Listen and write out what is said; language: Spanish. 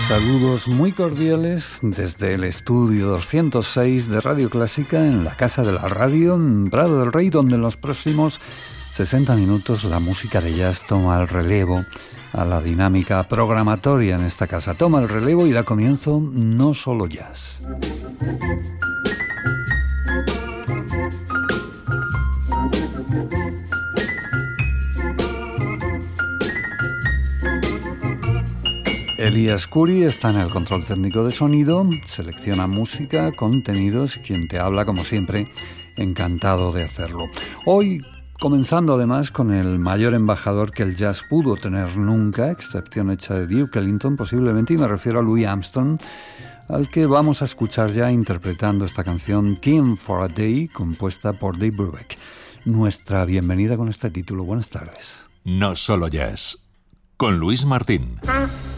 Saludos muy cordiales desde el estudio 206 de Radio Clásica en la Casa de la Radio en Prado del Rey, donde en los próximos 60 minutos la música de jazz toma el relevo a la dinámica programatoria en esta casa. Toma el relevo y da comienzo No Solo Jazz. Elías Curi está en el control técnico de sonido, selecciona música, contenidos, quien te habla como siempre, encantado de hacerlo. Hoy, comenzando además con el mayor embajador que el jazz pudo tener nunca, excepción hecha de Duke Ellington posiblemente, y me refiero a Louis Armstrong, al que vamos a escuchar ya interpretando esta canción Theme for a Day, compuesta por Dave Brubeck. Nuestra bienvenida con este título. Buenas tardes. No Solo Jazz, con Luis Martín.